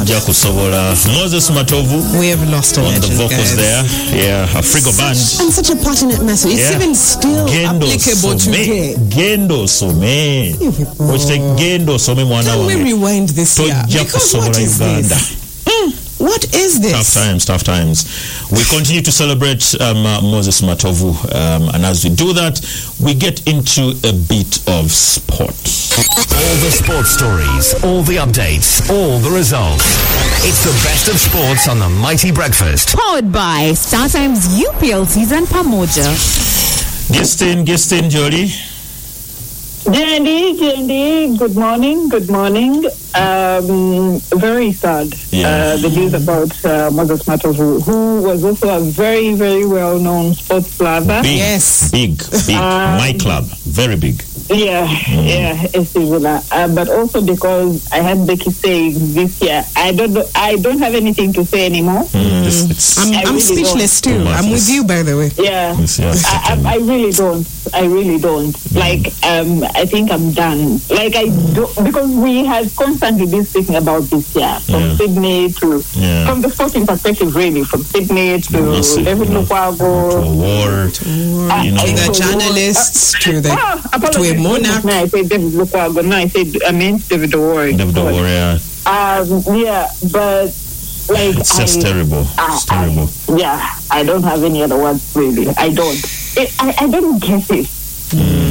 Tojja kusobola. Moses Matovu. We have lost a on legend, the vocals guys. there. Yeah, a Frigo band. And such a passionate message. It's even still applicable today. Gendo some. Which take Gendo some mwana Can we wange. rewind this year? Tojja Because what kusobola is Uganda. this? What is this? Tough times. We continue to celebrate Moses Matovu, and as we do that, we get into a bit of sport. All the sports stories, all the updates, all the results. It's the best of sports on the Mighty Breakfast. Powered by StarTimes UPLCs and Pamoja. Gistin, Jody. JND, good morning. Very sad. The news about Moses Matovu, who was also a very, very well-known sports lover. Big. My club, very big. But also because I had Becky saying this year, I don't have anything to say anymore. I'm speechless too. I'm with you, by the way. I really don't. Like, I think I'm done. Like, because we have constantly been speaking about this year, from Sydney to, from the sporting perspective, really, from Sydney to David Lukwago, to war, the journalists, to a monarch. No, I said David Lukwago. No, I meant David O'Warren. David O'Warren, but like it's just terrible. It's terrible. I don't have any other words really. I don't get it.